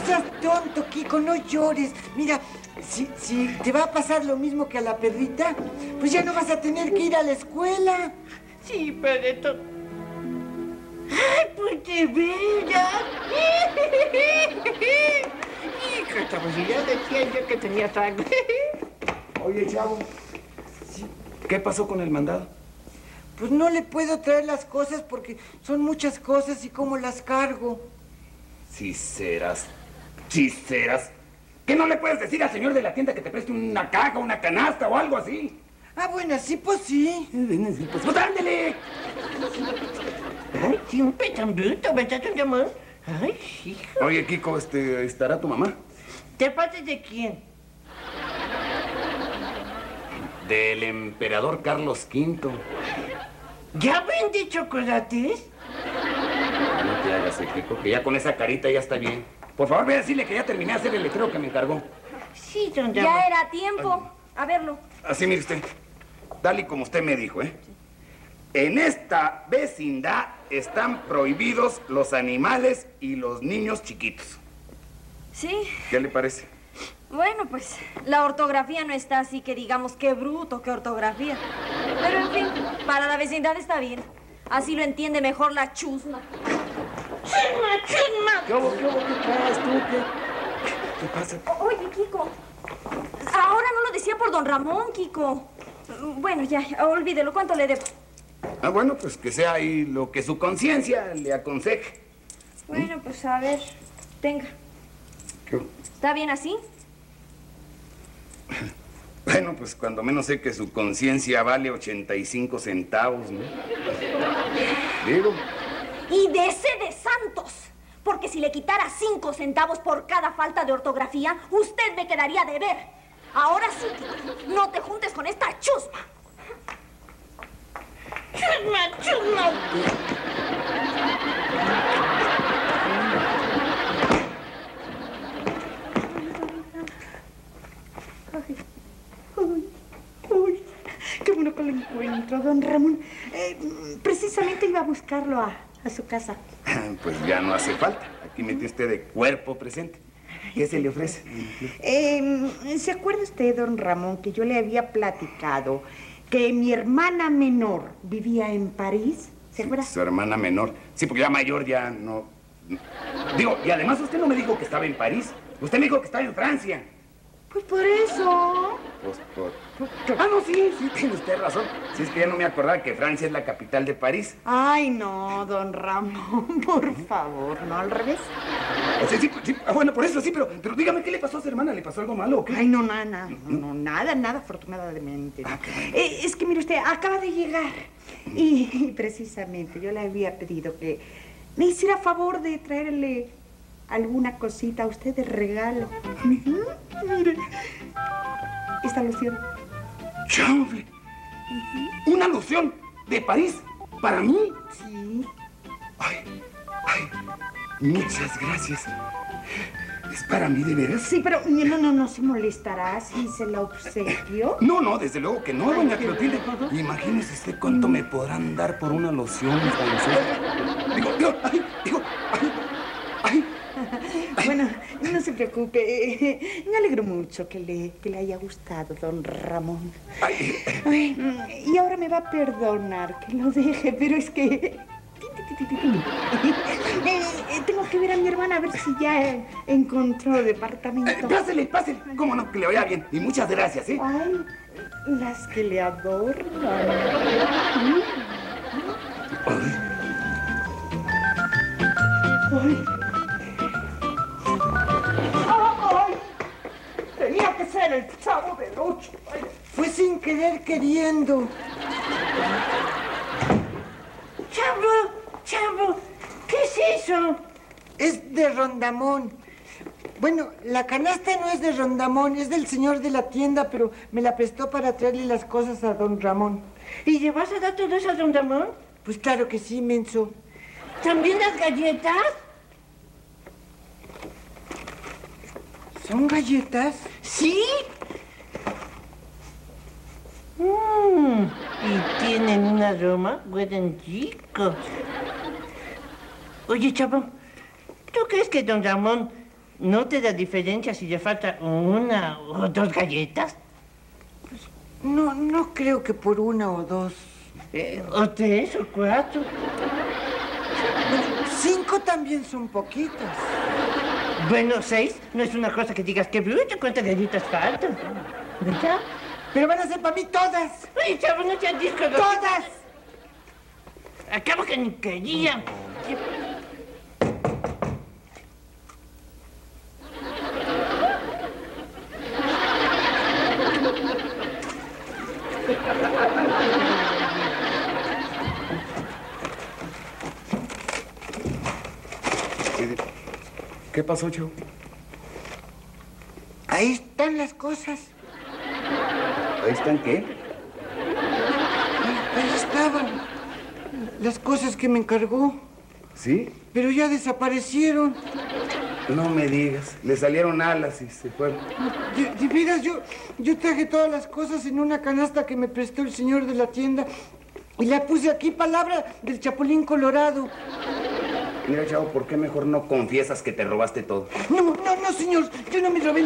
seas tonto, Kiko, no llores. Mira, si te va a pasar lo mismo que a la perrita, pues ya no vas a tener que ir a la escuela. Sí, perrito. ¡Ay, pues de veras! Hijo, chavo, si ya decía yo que tenía sangre. Oye, chavo, ¿qué pasó con el mandado? Pues no le puedo traer las cosas porque son muchas cosas y cómo las cargo. Chiseras. ¿Qué no le puedes decir al señor de la tienda que te preste una caja, una canasta o algo así? Ah, bueno, sí, pues sí. Pues ándele. Ay, siempre tan bruto, ¿verdad, don Ramón? Ay, hijo. Oye, Kiko, ¿estará tu mamá? ¿De parte de quién? Del emperador Carlos V. ¿Ya vende chocolates? No te hagas, Kiko, que ya con esa carita ya está bien. Por favor, ve a decirle que ya terminé de hacer el letrero que me encargó. Sí, don Ramón. Ya era tiempo. A verlo. Así, mire usted. Tal y como usted me dijo, ¿eh? En esta vecindad están prohibidos los animales y los niños chiquitos. Sí. ¿Qué le parece? Bueno, pues la ortografía no está así que digamos qué bruto, qué ortografía. Pero en fin, para la vecindad está bien. Así lo entiende mejor la chusma. ¡Chusma! ¿Qué traes tú? ¿Qué pasa? Oye, Kiko. Ahora no lo decía por don Ramón, Kiko. Bueno, ya, olvídelo. ¿Cuánto le debo? Ah, bueno, pues que sea ahí lo que su conciencia le aconseje. Bueno, pues a ver. Tenga. ¿Qué? ¿Está bien así? Bueno, pues cuando menos sé que su conciencia vale 85 centavos, ¿no? Digo. Y dese de santos. Porque si le quitara 5 centavos por cada falta de ortografía, usted me quedaría de ver. Ahora sí, Kiko, no te juntes con esta chusma. ¡Chusma! Uy, qué bueno que lo encuentro, don Ramón. Precisamente iba a buscarlo a su casa. Pues ya no hace falta. Aquí metió usted de cuerpo presente. ¿Qué se le ofrece? ¿Se acuerda usted, don Ramón, que yo le había platicado que mi hermana menor vivía en París? ¿Se acuerda? Su hermana menor. Sí, porque ya mayor ya no... Digo, y además usted no me dijo que estaba en París. Usted me dijo que estaba en Francia. Pues por eso. Ah, no, sí, tiene usted razón. Si es que ya no me acordaba que Francia es la capital de París. Ay, no, don Ramón, por favor, no al revés. Sí, bueno, por eso sí, pero dígame, ¿qué le pasó a su hermana? ¿Le pasó algo malo o qué? Ay, no, nada, afortunadamente. No. Es que, mire usted, acaba de llegar. Y precisamente yo le había pedido que me hiciera favor de traerle alguna cosita a usted de regalo. Mire, esta loción. ¡Chauve! ¿Una loción de París para mí? Sí. Ay, muchas gracias. ¿Es para mí de veras? Sí, pero no se molestará si se la obsequio. No, desde luego que no, doña Clotilde. Imagínese usted cuánto me podrán dar por una loción francesa. Digo, Bueno, no se preocupe. Me alegro mucho que le haya gustado, don Ramón. Ay, y ahora me va a perdonar que lo deje, pero es que... tengo que ver a mi hermana a ver si ya encontró departamento. Pásele. Cómo no, que le vaya bien. Y muchas gracias, ¿eh? Ay, las que le adornan. Ay. Tenía que ser el Chavo del Ocho. Fue sin querer queriendo. Chavo, ¿qué es eso? Es de Rondamón. Bueno, la canasta no es de Rondamón, es del señor de la tienda, pero me la prestó para traerle las cosas a don Ramón. ¿Y le vas a dar todo eso a don Ramón? Pues claro que sí, menso. ¿También las galletas? ¿Son galletas? ¿Sí? Y tienen un aroma, huelen rico. Oye, Chavo, ¿tú crees que don Ramón ¿No te da diferencia si le falta una o dos galletas? No creo que por una o dos. ¿O tres o cuatro? Bueno, 5 también son poquitas. Bueno, 6 no es una cosa que digas que bruto, ¿cuántas galletas faltan? ¿Verdad? Pero van a ser para mí todas. Ay, chavo, no seas disco. ¡Todas! Acabo que ni quería. ¿Qué pasó, Chavo? Ahí están las cosas. ¿Ahí están qué? Ahí estaban. Las cosas que me encargó. ¿Sí? Pero ya desaparecieron. No me digas. Le salieron alas y se fueron. De veras, yo traje todas las cosas en una canasta que me prestó el señor de la tienda y la puse aquí, palabra del Chapulín Colorado. Mira, Chavo, ¿por qué mejor no confiesas que te robaste todo? No, señor, yo no me robé.